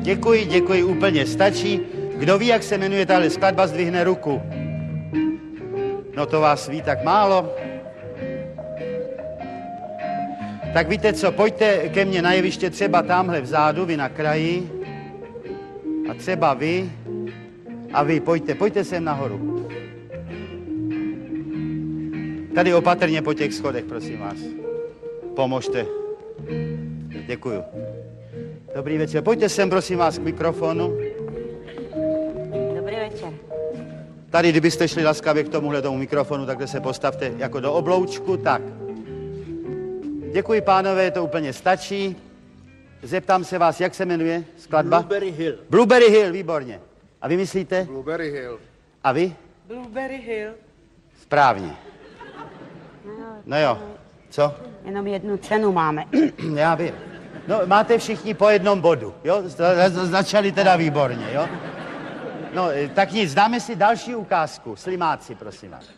Děkuji, úplně stačí. Kdo ví, jak se jmenuje tahle skladba, zdvihne ruku. No to vás ví tak málo. Tak víte co, pojďte ke mně na jeviště třeba tamhle vzadu, vy na kraji. A třeba vy. A vy, pojďte sem nahoru. Tady opatrně po těch schodech, prosím vás. Pomožte. Děkuju. Dobrý večer. Pojďte sem, prosím vás, k mikrofonu. Dobrý večer. Tady, kdybyste šli laskavě k tomuhle tomu mikrofonu, takhle se postavte jako do obloučku, tak. Děkuji, pánové, to úplně stačí. Zeptám se vás, jak se jmenuje skladba? Blueberry Hill. Blueberry Hill, výborně. A vy myslíte? Blueberry Hill. A vy? Blueberry Hill. Správně. No jo, co? Jenom jednu cenu máme. Já vím. No, máte všichni po jednom bodu, jo? Začali teda výborně, jo? No, tak nic, dáme si další ukázku. Slimáci, prosím vás.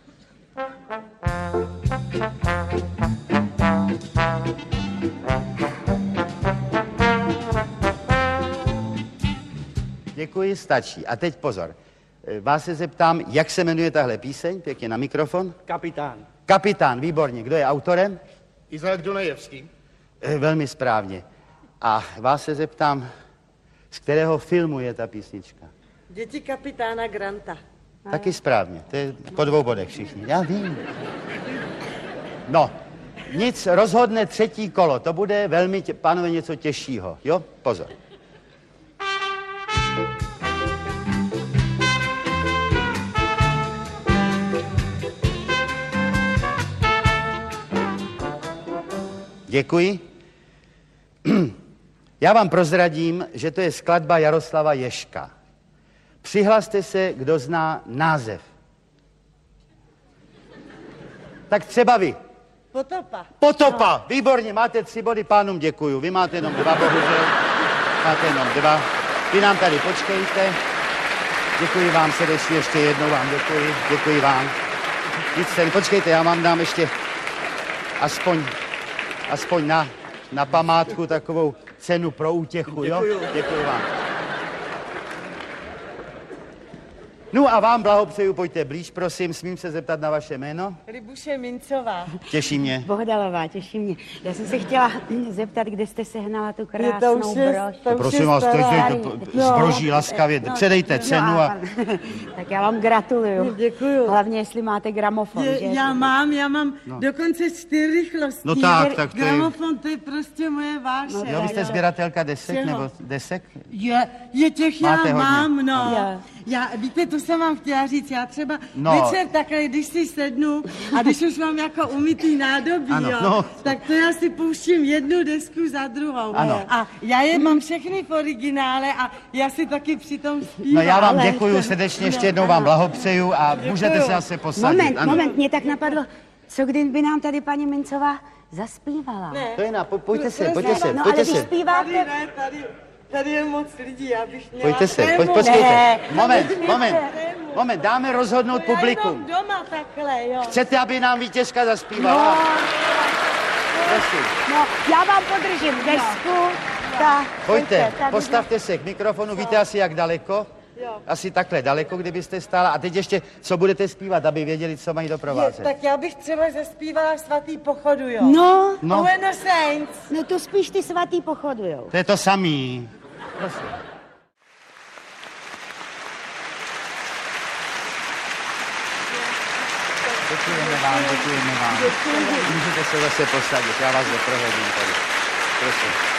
Děkuji, stačí. A teď pozor. Vás se zeptám, jak se jmenuje tahle píseň? Pěkně na mikrofon. Kapitán. Kapitán, výborně. Kdo je autorem? Izák Dunajevský. Velmi správně. A vás se zeptám, z kterého filmu je ta písnička? Děti kapitána Granta. Taky správně. To je po 2 bodech všichni. Já vím. No, nic, rozhodne třetí kolo. To bude velmi, pánové, něco těžšího. Jo? Pozor. Děkuji. Já vám prozradím, že to je skladba Jaroslava Ježka. Přihlaste se, kdo zná název. Tak třeba vy. Potopa. Potopa, výborně, máte 3 body, pánům děkuju. Vy máte jenom 2, bohužel. Máte jenom 2. Vy nám tady počkejte. Děkuji vám srdečně, ještě jednou vám děkuji. Děkuji vám. Nic se, počkejte, já vám dám ještě aspoň na památku takovou cenu pro útěchu, jo? Děkuji vám. No a vám blahopřeju, pojďte blíž, prosím, smím se zeptat na vaše jméno? Libuše Mincová. Těší mě. Bohdalová, těší mě. Já jsem se chtěla zeptat, kde jste sehnala tu krásnou brož. Prosím vás, zbroží laskavě, předejte cenu a... Tak já vám gratuluju. Děkuju. Hlavně, jestli máte gramofon, že? Já mám dokonce 4 rychlosti. No tak to je... Gramofon, to je prostě moje vášeň. Jo, vy jste sběratelka desek, nebo desek? Je těch Máte já hodně. mám, no. Jo. Já, víte, to jsem vám chtěla říct, já třeba No. večer takhle, když si sednu a když už mám jako umytý nádobí, Ano, jo, no. tak to já si pouštím jednu desku za druhou. Ano. A já je mám všechny v originále a já si taky přitom zpívám. No já vám Ale- děkuju srdečně, ještě jednou vám blahopřeju a můžete se zase posadit. Moment, mě tak napadlo, co kdyby nám tady paní Mincová zaspívala? Ne. To je pojďte se. No ale když zpíváte... Tady je moc lidí, já bych měla... Pojďte se, trému. počkejte. Ne. Moment, dáme rozhodnout Já publikum. jenom doma takhle, jo. Chcete, aby nám vítězka zaspívala? Prosím. No, já vám podržím desku. Tak, Pojďte, tady. postavte se k mikrofonu, víte asi jak daleko? Jo. Asi takhle daleko, kdybyste stála. A teď ještě, co budete zpívat, aby věděli, co mají doprovázet. Tak já bych třeba zaspívala Svatý pochodu, jo. No, No, Buenos Saints. no to spíš ty svatý pochodujou. to je to samý. Prosím. Děkujeme vám. Můžete se zase posadit, já vás doprovodím tady. Prosím.